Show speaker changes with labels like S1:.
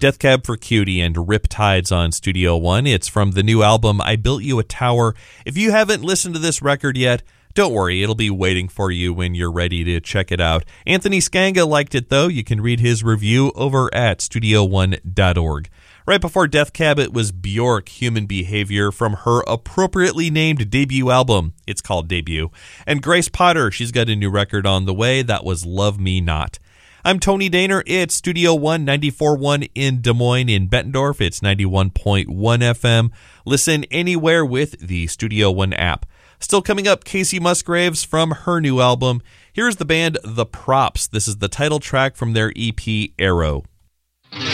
S1: Death Cab for Cutie and Riptides on Studio One. It's from the new album, I Built You a Tower. If you haven't listened to this record yet, don't worry, it'll be waiting for you when you're ready to check it out. Anthony Skanga liked it, though. You can read his review over at studio1.org. Right before Death Cab, it was Bjork, Human Behavior, from her appropriately named debut album. It's called Debut. And Grace Potter, she's got a new record on the way. That was Love Me Not. I'm Tony Daner. It's Studio One, 94.1 in Des Moines. In Bettendorf, it's 91.1 FM. Listen anywhere with the Studio One app. Still coming up, Casey Musgraves from her new album. Here's the band The Props. This is the title track from their EP, Arrow.